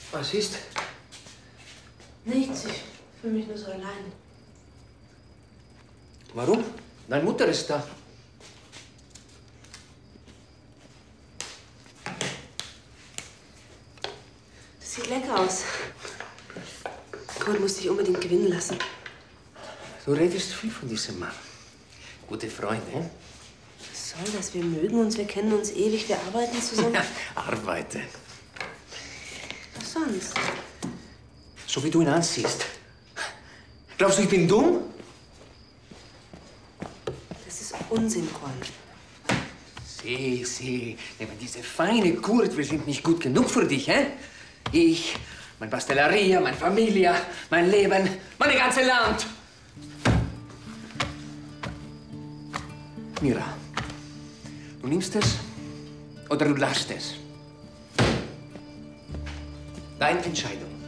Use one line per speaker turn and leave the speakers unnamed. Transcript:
Was ist?
Nichts, ich fühle mich nur so allein.
Warum? Deine Mutter ist da.
Das sieht lecker aus. Kurt muss dich unbedingt gewinnen lassen.
Du redest viel von diesem Mann. Gute Freunde, hm?
Was soll das? Wir mögen uns, wir kennen uns ewig, wir arbeiten zusammen.
Arbeiten.
Was sonst?
So wie du ihn ansiehst. Glaubst du, ich bin dumm?
Das ist Unsinn, Kurt.
Sieh. Neben diese feine Kurt, wir sind nicht gut genug für dich, hä? Ich, mein Pastelleria, meine Familie, mein Leben, meine ganze Land. Mira, du nimmst es oder du lässt es. Deine Entscheidung.